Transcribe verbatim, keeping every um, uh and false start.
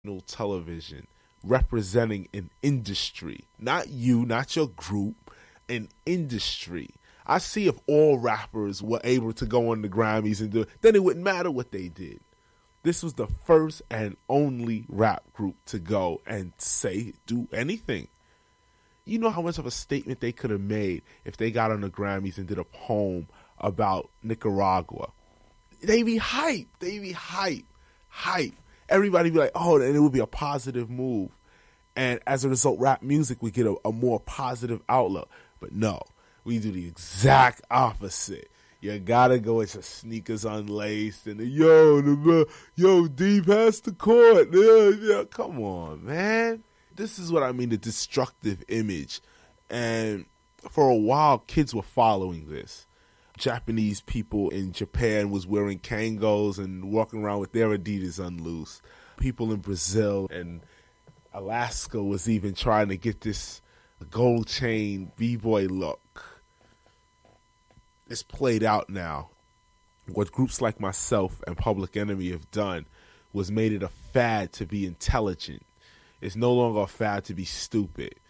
television representing an industry, not you, not your group, an industry. I see if all rappers were able to go on the Grammys and do it, then it wouldn't matter what they did. This was the first and only rap group to go and say, do anything. You know how much of a statement they could have made if they got on the Grammys and did a poem about Nicaragua. They be hype. They be hype. Hype. Everybody be like, oh, and it would be a positive move. And as a result, rap music would get a, a more positive outlook. But no, we do the exact opposite. You gotta go with your sneakers unlaced and the, yo, the, yo, D, pass the court. Yeah, yeah, come on, man. This is what I mean, the destructive image. And for a while, kids were following this. Japanese people in Japan was wearing Kangos and walking around with their Adidas unloose. People in Brazil and Alaska was even trying to get this gold chain b-boy look. It's played out now. What groups like myself and Public Enemy have done was made it a fad to be intelligent. It's no longer a fad to be stupid.